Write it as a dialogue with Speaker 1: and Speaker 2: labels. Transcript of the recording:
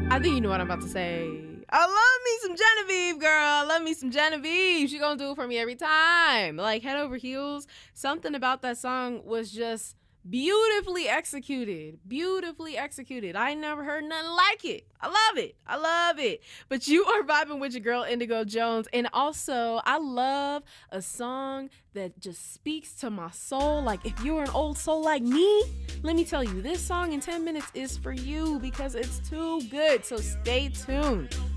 Speaker 1: I think you know what I'm about to say. I love me some Genevieve, girl. I love me some Genevieve. She gonna do it for me every time. Like Head Over Heels. Something about that song was just beautifully executed. Beautifully executed. I ain't never heard nothing like it. I love it. I love it. But you are vibing with your girl Indigo Jones. And also, I love a song that just speaks to my soul. Like if you're an old soul like me, let me tell you, this song in 10 minutes is for you because it's too good. So stay tuned.